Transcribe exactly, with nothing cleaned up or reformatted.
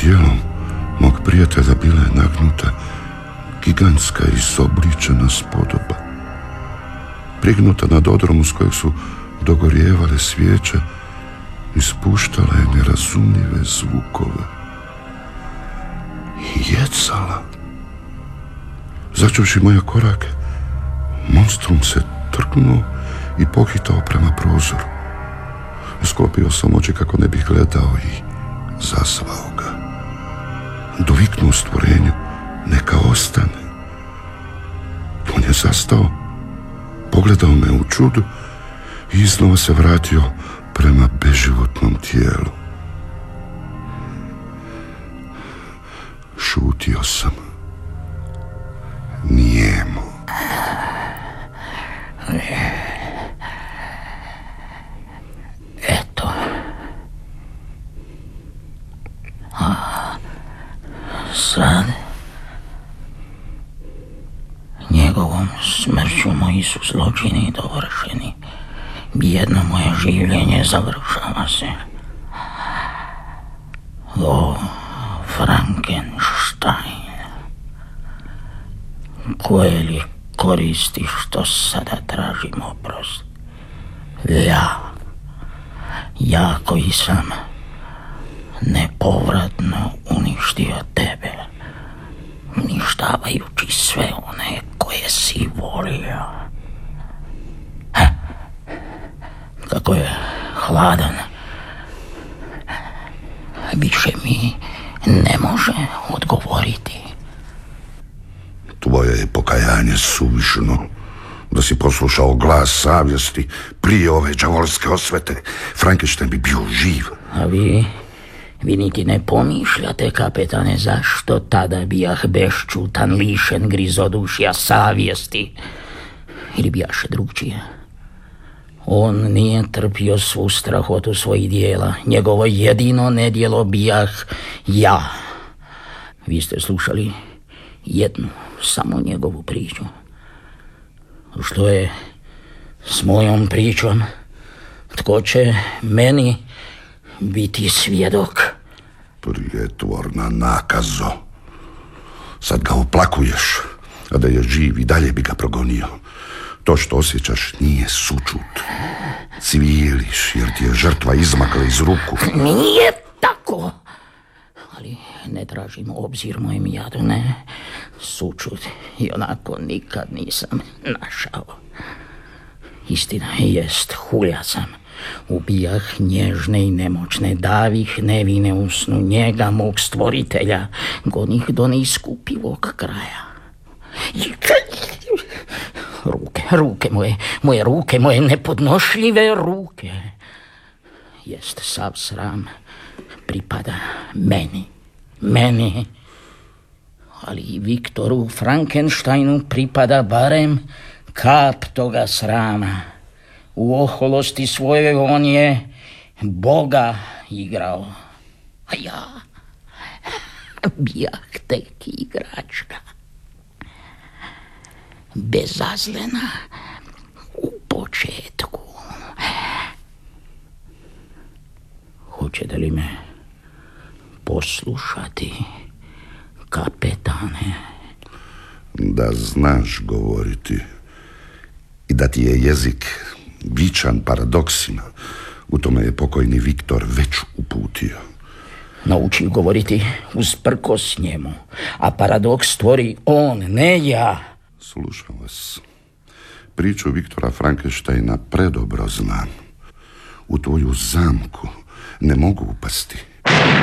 tijelom mog prijatelja bila je nagnuta gigantska i izobličena spodoba. Prignuta nad odrom uz kojeg su dogorijevale svijeće, ispuštala je nerazumljive zvukove. I jecala. Začuvši moje korake, monstrum se trgnuo i pohitao prema prozoru. Sklopio sam oči kako ne bih gledao i zazvao ga. Doviknuo stvorenju, neka ostane. On je zastao, pogledao me u čudu i iznova se vratio prema beživotnom tijelu. Šutio sam. Nijemo. Eto. A sad njegovom smrću moji su zločini dovršeni. Jedno moje življenje završava se. O, Frankenstein, koje li koristi što sada tražim oprost? Ja, ja koji sam nepovratno uništio tebe, uništavajući sve one koje si volio. Ha, kako je hladan. Više mi ne može odgovoriti. Tvoje je pokajanje suvišno. Da si poslušao glas savjesti prije ove đavolske osvete, Frankenstein bi bio živ. A vi, vi niti ne pomišljate, kapetane, zašto tada bijah beščutan, lišen grizodušja savjesti? Ili bijaše drugčije? On nije trpio svu strahotu svojih dijela. Njegovo jedino nedjelo bijah ja. Vi ste slušali jednu, samo njegovu priču. Što je s mojom pričom? Tko će meni biti svjedok? Prijetvorna nakazo. Sad ga oplakuješ, a da je živ i dalje bi ga progonio. To što osjećaš nije sućut. Cvijeliš jer ti je žrtva izmakla iz ruku. Nije tako. Ali ne tražim obzir mojem jadu, ne. Sućut i onako nikad nisam našao. Istina jest, hulja sam. Ubijah nježne i nemoćne, davih nevine u snu njega, mog stvoritelja, gonih do neiskupivog kraja. Ruke, ruke moje, moje ruke, moje nepodnošljive ruke. Jest, sav sram pripada meni, meni. Ali i Viktoru Frankensteinu pripada barem kap toga srama. U oholosti svojoj on je Boga igrao. A ja bijah tek igračka. Bezazlena u početku. Hoćete li me poslušati, kapetane? Da znaš govoriti i da ti je jezik vičan paradoksima, u tome je pokojni Viktor već uputio. Nauči govoriti usprkos njemu, a paradoks stvori on, ne ja. Slušam vas. Priču Viktora Frankensteina predobro znam. U tvoju zamku ne mogu upasti.